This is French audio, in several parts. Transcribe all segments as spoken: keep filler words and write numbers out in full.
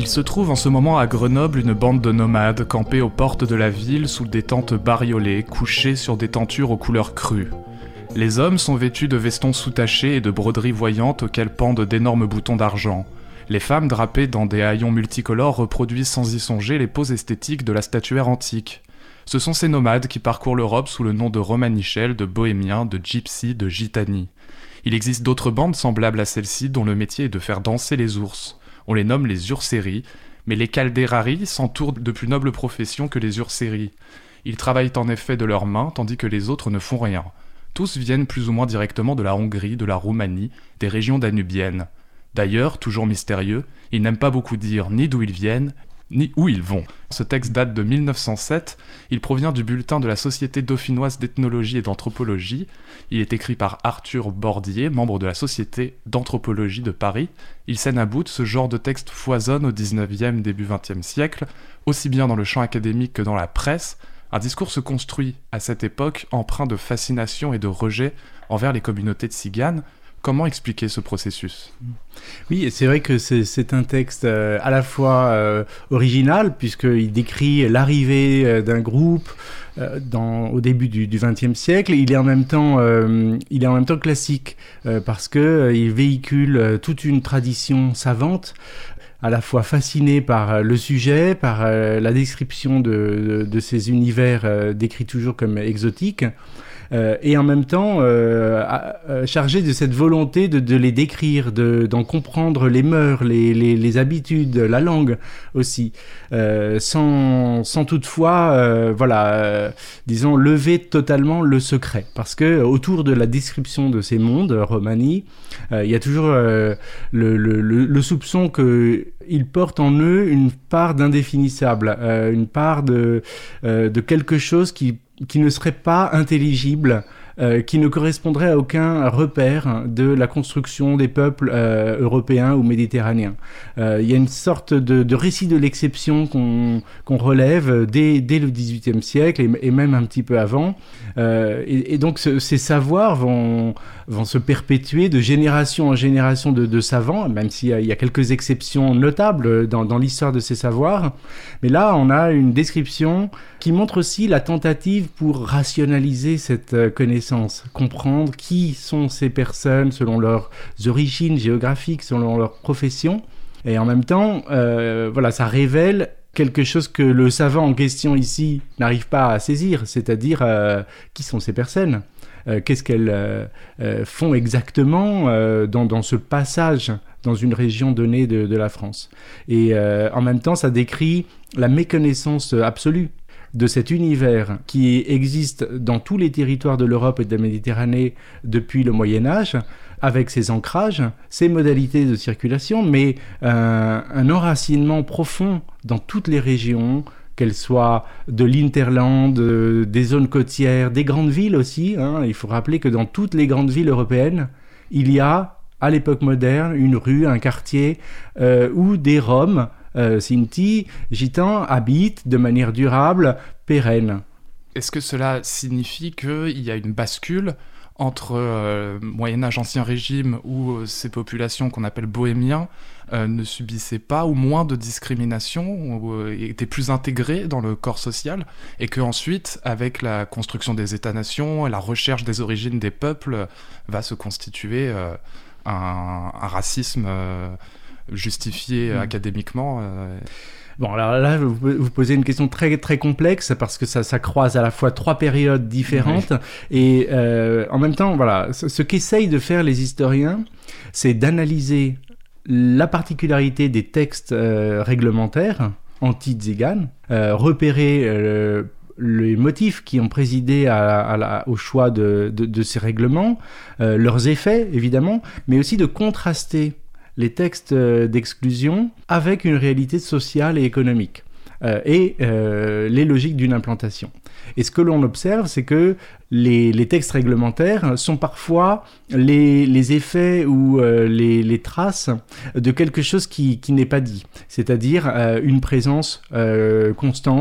se trouve en ce moment à Grenoble une bande de nomades campés aux portes de la ville sous des tentes bariolées, couchés sur des tentures aux couleurs crues. Les hommes sont vêtus de vestons soutachés et de broderies voyantes auxquelles pendent d'énormes boutons d'argent. Les femmes drapées dans des haillons multicolores reproduisent sans y songer les poses esthétiques de la statuaire antique. Ce sont ces nomades qui parcourent l'Europe sous le nom de romanichels, de bohémiens, de gypsies, de gitani. Il existe d'autres bandes semblables à celle-ci dont le métier est de faire danser les ours. On les nomme les urseries, mais les calderari s'entourent de plus nobles professions que les urseries. Ils travaillent en effet de leurs mains, tandis que les autres ne font rien. Tous viennent plus ou moins directement de la Hongrie, de la Roumanie, des régions danubiennes. D'ailleurs, toujours mystérieux, ils n'aiment pas beaucoup dire ni d'où ils viennent, ni où ils vont. Ce texte date de mille neuf cent sept, il provient du bulletin de la Société dauphinoise d'ethnologie et d'anthropologie. Il est écrit par Arthur Bordier, membre de la Société d'anthropologie de Paris. Il scène à bout, ce genre de texte foisonne au dix-neuvième, début vingtième siècle, aussi bien dans le champ académique que dans la presse. Un discours se construit à cette époque empreint de fascination et de rejet envers les communautés de tziganes. Comment expliquer ce processus ? Oui, c'est vrai que c'est, c'est un texte euh, à la fois euh, original, puisqu'il décrit l'arrivée euh, d'un groupe euh, dans, au début du vingtième siècle. Il est en même temps, euh, il est en même temps classique, euh, parce qu'il euh, véhicule euh, toute une tradition savante, à la fois fasciné par euh, le sujet, par euh, la description de, de, de ces univers euh, décrits toujours comme exotiques, Euh, et en même temps euh, euh, chargé de cette volonté de, de les décrire, de, d'en comprendre les mœurs, les, les, les habitudes, la langue aussi, euh, sans, sans toutefois, euh, voilà, euh, disons, lever totalement le secret. Parce que autour de la description de ces mondes, Romani, euh, il y a toujours euh, le, le, le, le soupçon qu'ils portent en eux une part d'indéfinissable, euh, une part de, euh, de quelque chose qui qui ne serait pas intelligible, euh, qui ne correspondrait à aucun repère de la construction des peuples euh, européens ou méditerranéens. Euh, il y a une sorte de, de récit de l'exception qu'on, qu'on relève dès, dès le dix-huitième siècle et, et même un petit peu avant. Euh, et, et donc ce, ces savoirs vont, vont se perpétuer de génération en génération de, de savants, même s'il y a, il y a quelques exceptions notables dans, dans l'histoire de ces savoirs. Mais là, on a une description qui montre aussi la tentative pour rationaliser cette connaissance, comprendre qui sont ces personnes selon leurs origines géographiques, selon leur profession. Et en même temps, euh, voilà, ça révèle quelque chose que le savant en question ici n'arrive pas à saisir, c'est-à-dire euh, qui sont ces personnes, euh, qu'est-ce qu'elles euh, euh, font exactement euh, dans, dans ce passage dans une région donnée de, de la France. Et euh, en même temps, ça décrit la méconnaissance absolue de cet univers qui existe dans tous les territoires de l'Europe et de la Méditerranée depuis le Moyen-Âge, avec ses ancrages, ses modalités de circulation, mais euh, un enracinement profond dans toutes les régions, qu'elles soient de l'Hinterland, euh, des zones côtières, des grandes villes aussi. Hein. Il faut rappeler que dans toutes les grandes villes européennes, il y a, à l'époque moderne, une rue, un quartier euh, où des Roms, Euh, Sinti, Gitans habitent de manière durable, pérenne. Est-ce que cela signifie qu'il y a une bascule entre euh, Moyen-Âge, Ancien Régime, où euh, ces populations qu'on appelle bohémiens euh, ne subissaient pas ou moins de discrimination, ou euh, étaient plus intégrés dans le corps social, et qu'ensuite, avec la construction des États-nations et la recherche des origines des peuples, va se constituer euh, un, un racisme euh, justifié mmh. académiquement euh... Bon, alors là, vous, vous posez une question très, très complexe parce que ça, ça croise à la fois trois périodes différentes. Oui. Et euh, en même temps, voilà, ce, ce qu'essayent de faire les historiens, c'est d'analyser la particularité des textes euh, réglementaires anti-tziganes, euh, repérer euh, les motifs qui ont présidé à, à la, au choix de, de, de ces règlements, euh, leurs effets, évidemment, mais aussi de contraster les textes d'exclusion avec une réalité sociale et économique euh, et euh, les logiques d'une implantation. Et ce que l'on observe, c'est que les, les textes réglementaires sont parfois les, les effets ou euh, les, les traces de quelque chose qui, qui n'est pas dit, c'est-à-dire euh, une présence euh, constante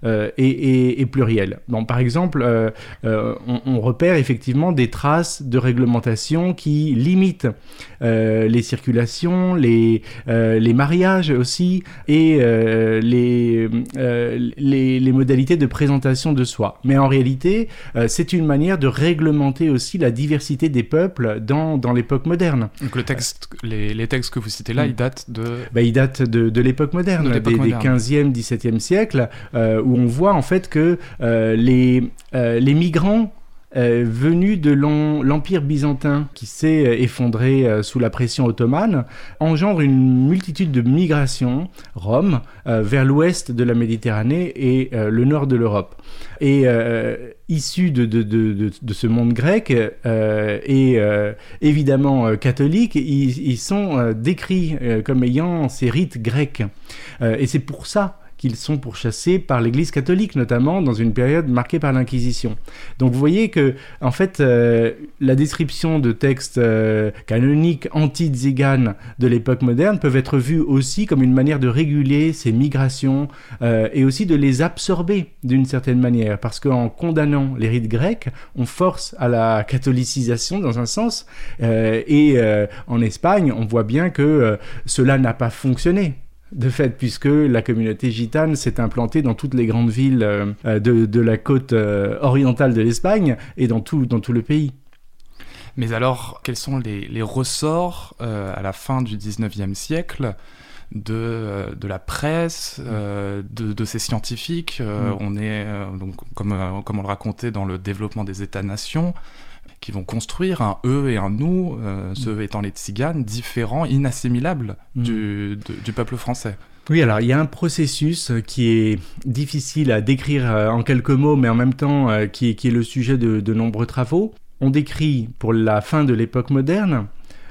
euh, et, et, et pluriel. Bon, par exemple, euh, euh, on, on repère effectivement des traces de réglementation qui limitent euh, les circulations, les, euh, les mariages aussi, et euh, les, euh, les, les modalités de présentation de soi. Mais en réalité, euh, c'est une manière de réglementer aussi la diversité des peuples dans, dans l'époque moderne. Donc le texte, euh, les, les textes que vous citez là, mmh. ils datent de... Bah, ils datent de, de l'époque moderne, de l'époque des, moderne. des quinzième, dix-septième siècle, euh, où on voit en fait que euh, les, euh, les migrants Euh, venu de l'Empire byzantin qui s'est euh, effondré euh, sous la pression ottomane, engendre une multitude de migrations, Rome, euh, vers l'ouest de la Méditerranée et euh, le nord de l'Europe. Et euh, issus de, de, de, de, de ce monde grec euh, et euh, évidemment euh, catholique, ils, ils sont euh, décrits euh, comme ayant ces rites grecs. Euh, et c'est pour ça qu'ils sont pourchassés par l'Église catholique, notamment dans une période marquée par l'Inquisition. Donc vous voyez que, en fait, euh, la description de textes euh, canoniques anti-tziganes de l'époque moderne peuvent être vus aussi comme une manière de réguler ces migrations euh, et aussi de les absorber d'une certaine manière, parce qu'en condamnant les rites grecs, on force à la catholicisation dans un sens, euh, et euh, en Espagne, on voit bien que euh, cela n'a pas fonctionné. De fait, puisque la communauté gitane s'est implantée dans toutes les grandes villes euh, de, de la côte euh, orientale de l'Espagne et dans tout, dans tout le pays. Mais alors, quels sont les, les ressorts euh, à la fin du dix-neuvième siècle de, de la presse, euh, de, de ces scientifiques euh, mmh. On est, euh, donc, comme, euh, comme on le racontait dans le développement des États-nations, qui vont construire un eux et un nous, euh, ce mmh. étant les tziganes, différents, inassimilables mmh. du, de, du peuple français. Oui, alors il y a un processus qui est difficile à décrire euh, en quelques mots, mais en même temps euh, qui, est, qui est le sujet de, de nombreux travaux. On décrit, pour la fin de l'époque moderne,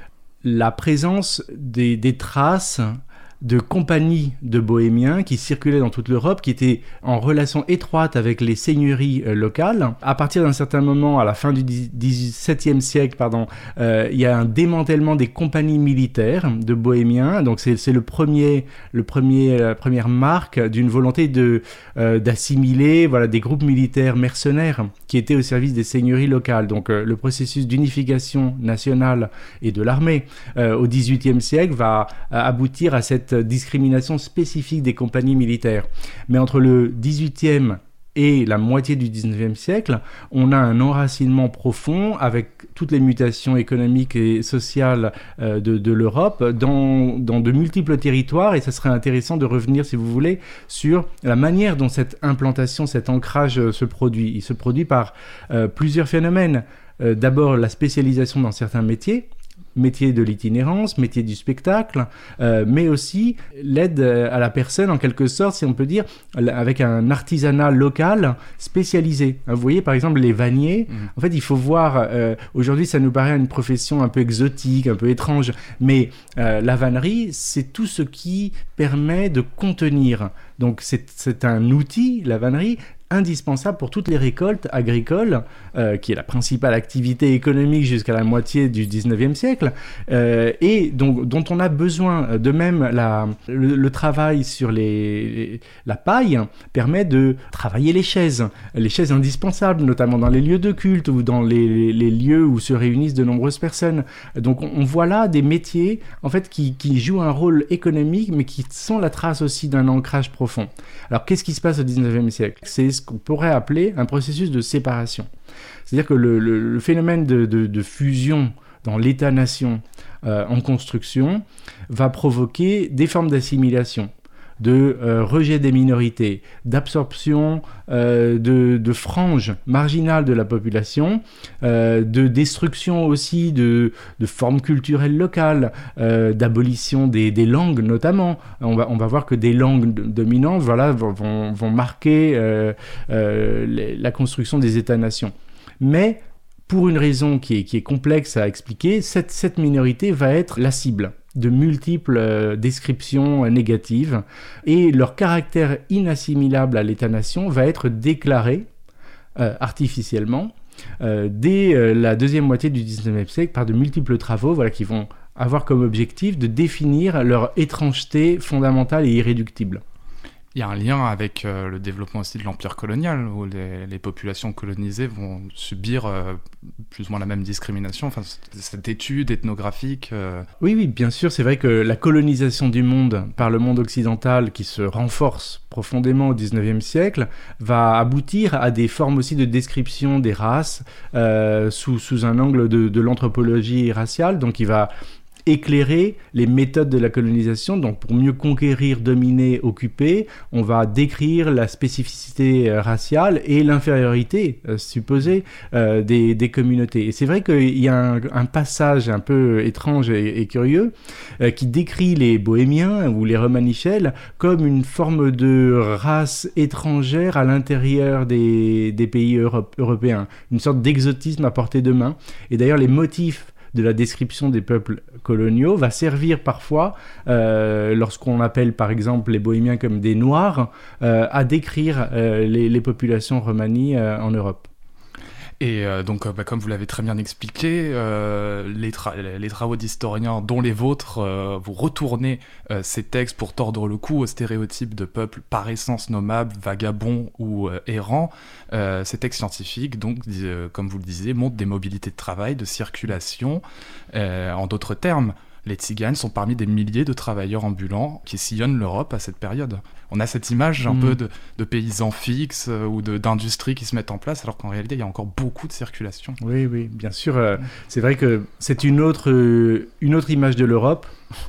la présence des, des traces de compagnies de bohémiens qui circulaient dans toute l'Europe, qui étaient en relation étroite avec les seigneuries euh, locales. À partir d'un certain moment, à la fin du dix-septième siècle, pardon, euh, il y a un démantèlement des compagnies militaires de bohémiens. Donc c'est, c'est le premier, le premier, la première marque d'une volonté de, euh, d'assimiler voilà, des groupes militaires mercenaires qui étaient au service des seigneuries locales. Donc euh, le processus d'unification nationale et de l'armée euh, au dix-huitième siècle va aboutir à cette discrimination spécifique des compagnies militaires. Mais entre le dix-huitième et la moitié du dix-neuvième siècle, on a un enracinement profond avec toutes les mutations économiques et sociales euh, de, de l'Europe dans, dans de multiples territoires, et ça serait intéressant de revenir, si vous voulez, sur la manière dont cette implantation, cet ancrage euh, se produit. Il se produit par euh, plusieurs phénomènes. Euh, d'abord, la spécialisation dans certains métiers, métier de l'itinérance, métier du spectacle, euh, mais aussi l'aide à la personne, en quelque sorte, si on peut dire, avec un artisanat local spécialisé. Vous voyez, par exemple, les vanniers. Mmh. En fait, il faut voir, euh, aujourd'hui, ça nous paraît une profession un peu exotique, un peu étrange, mais euh, la vannerie, c'est tout ce qui permet de contenir. Donc, c'est, c'est un outil, la vannerie, indispensable pour toutes les récoltes agricoles, euh, qui est la principale activité économique jusqu'à la moitié du dix-neuvième siècle, euh, et donc, dont on a besoin. De même, la, le, le travail sur les, les, la paille permet de travailler les chaises, les chaises indispensables, notamment dans les lieux de culte ou dans les, les lieux où se réunissent de nombreuses personnes. Donc on, on voit là des métiers en fait, qui, qui jouent un rôle économique, mais qui sont la trace aussi d'un ancrage profond. Alors qu'est-ce qui se passe au dix-neuvième siècle ? C'est ce qu'on pourrait appeler un processus de séparation. C'est-à-dire que le, le, le phénomène de, de, de fusion dans l'État-nation euh, en construction va provoquer des formes d'assimilation, de euh, rejet des minorités, d'absorption euh, de, de franges marginales de la population, euh, de destruction aussi de, de formes culturelles locales, euh, d'abolition des, des langues notamment. On va, on va voir que des langues dominantes voilà, vont, vont marquer euh, euh, les, la construction des États-nations. Mais pour une raison qui est, qui est complexe à expliquer, cette, cette minorité va être la cible de multiples euh, descriptions euh, négatives, et leur caractère inassimilable à l'État-nation va être déclaré euh, artificiellement euh, dès euh, la deuxième moitié du dix-neuvième siècle par de multiples travaux voilà, qui vont avoir comme objectif de définir leur étrangeté fondamentale et irréductible. Il y a un lien avec euh, le développement aussi de l'empire colonial, où les, les populations colonisées vont subir euh, plus ou moins la même discrimination, enfin, cette étude ethnographique. Euh... Oui, oui, bien sûr, c'est vrai que la colonisation du monde par le monde occidental, qui se renforce profondément au dix-neuvième siècle, va aboutir à des formes aussi de description des races euh, sous, sous un angle de, de l'anthropologie raciale, donc il va éclairer les méthodes de la colonisation. Donc pour mieux conquérir, dominer, occuper, on va décrire la spécificité euh, raciale et l'infériorité euh, supposée euh, des, des communautés. Et c'est vrai qu'il y a un, un passage un peu étrange et, et curieux euh, qui décrit les Bohémiens ou les Romanichels comme une forme de race étrangère à l'intérieur des, des pays Europe, européens, une sorte d'exotisme à portée de main. Et d'ailleurs les motifs de la description des peuples coloniaux va servir parfois, euh, lorsqu'on appelle par exemple les Bohémiens comme des Noirs, euh, à décrire euh, les, les populations romanies euh, en Europe. Et euh, donc, euh, bah, comme vous l'avez très bien expliqué, euh, les, tra- les travaux d'historiens, dont les vôtres, euh, vous retournez euh, ces textes pour tordre le cou aux stéréotypes de peuples par essence nomades, vagabonds ou euh, errants. Euh, ces textes scientifiques, donc, euh, comme vous le disiez, montrent des mobilités de travail, de circulation. Euh, en d'autres termes, les Tziganes sont parmi des milliers de travailleurs ambulants qui sillonnent l'Europe à cette période. On a cette image un mmh. peu de, de paysans fixes euh, ou de, d'industries qui se mettent en place, alors qu'en réalité, il y a encore beaucoup de circulation. Oui, oui, bien sûr. Euh, c'est vrai que c'est une autre, euh, une autre image de l'Europe.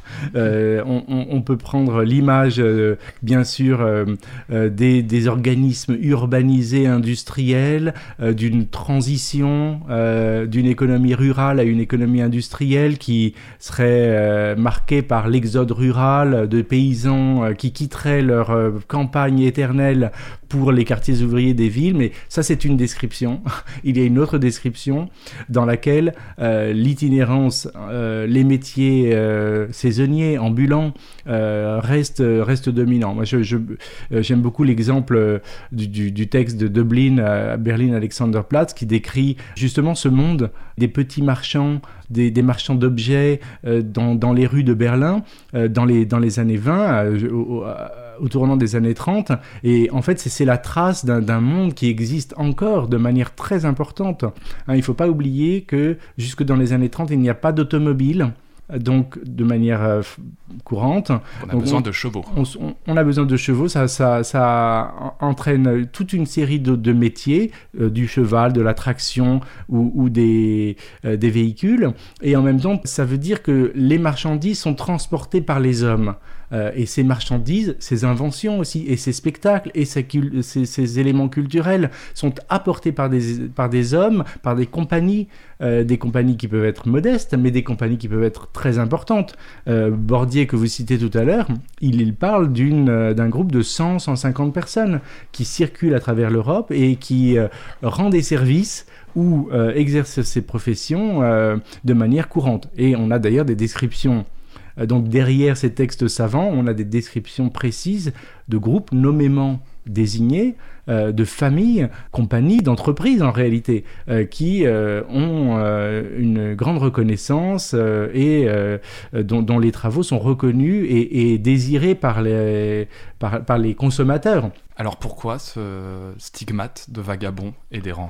Euh, on, on, on peut prendre l'image, euh, bien sûr, euh, euh, des, des organismes urbanisés, industriels, euh, d'une transition euh, d'une économie rurale à une économie industrielle qui serait euh, marquée par l'exode rural de paysans euh, qui quitteraient leur euh, campagne éternelle pour les quartiers ouvriers des villes. Mais ça, c'est une description. Il y a une autre description dans laquelle euh, l'itinérance, euh, les métiers euh, saisonniers, ambulants, euh, restent, restent dominants. Moi, je, je, euh, j'aime beaucoup l'exemple euh, du, du, du texte de Dublin à Berlin Alexanderplatz qui décrit justement ce monde des petits marchands, des, des marchands d'objets euh, dans, dans les rues de Berlin euh, dans, les, dans les années vingt, euh, au, au, au tournant des années trente. Et en fait, c'est, c'est la trace d'un, d'un monde qui existe encore de manière très importante. Hein, il ne faut pas oublier que jusque dans les années trente, il n'y a pas d'automobile. Donc, de manière euh, courante. On a donc, besoin on, de chevaux. On, on, on a besoin de chevaux. Ça, ça, ça entraîne toute une série de, de métiers, euh, du cheval, de la traction ou, ou des, euh, des véhicules. Et en même temps, ça veut dire que les marchandises sont transportées par les hommes. Euh, et ces marchandises, ces inventions aussi, et ces spectacles, et ces, ces, ces éléments culturels sont apportés par des, par des hommes, par des compagnies, euh, des compagnies qui peuvent être modestes, mais des compagnies qui peuvent être très importantes. Euh, Bordier, que vous citez tout à l'heure, il, il parle d'une, euh, d'un groupe de cent à cent cinquante personnes qui circulent à travers l'Europe et qui euh, rend des services ou euh, exercent ces professions euh, de manière courante. Et on a d'ailleurs des descriptions. Donc derrière ces textes savants, on a des descriptions précises de groupes nommément désignés, euh, de familles, compagnies, d'entreprises en réalité, euh, qui euh, ont euh, une grande reconnaissance euh, et euh, dont, dont les travaux sont reconnus et, et désirés par les, par, par les consommateurs. Alors pourquoi ce stigmate de vagabond et d'errance ?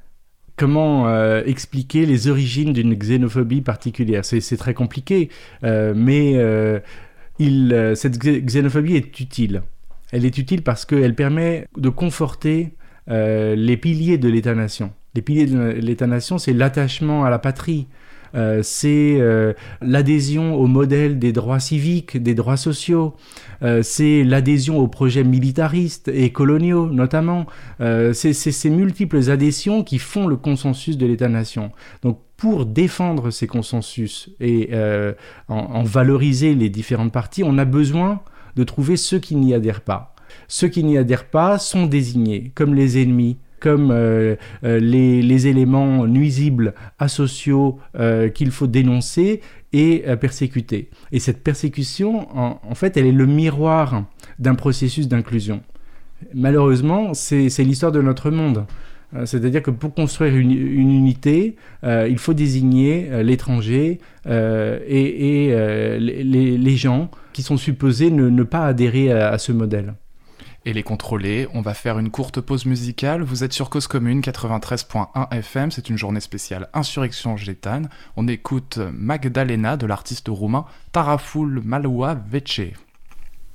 Comment euh, expliquer les origines d'une xénophobie particulière ? C'est, c'est très compliqué, euh, mais euh, il, euh, cette xénophobie est utile. Elle est utile parce qu'elle permet de conforter euh, les piliers de l'État-nation. Les piliers de l'État-nation, c'est l'attachement à la patrie, euh, c'est euh, l'adhésion au modèle des droits civiques, des droits sociaux, euh, c'est l'adhésion aux projets militaristes et coloniaux notamment. Euh, c'est, c'est ces multiples adhésions qui font le consensus de l'État-nation. Donc pour défendre ces consensus et euh, en, en valoriser les différentes parties, on a besoin de trouver ceux qui n'y adhèrent pas. Ceux qui n'y adhèrent pas sont désignés comme les ennemis, comme euh, euh, les, les éléments nuisibles, asociaux euh, qu'il faut dénoncer et euh, persécuter. Et cette persécution, en, en fait, elle est le miroir d'un processus d'inclusion. Malheureusement, c'est, c'est l'histoire de notre monde. Euh, c'est-à-dire que pour construire une, une unité, euh, il faut désigner euh, l'étranger euh, et, et euh, les, les gens qui sont supposés ne, ne pas adhérer à, à ce modèle. et les contrôler. On va faire une courte pause musicale. Vous êtes sur Cause Commune quatre-vingt-treize point un F M, c'est une journée spéciale Insurrection Gétane. On écoute Magdalena de l'artiste roumain Taraful Malua Vece.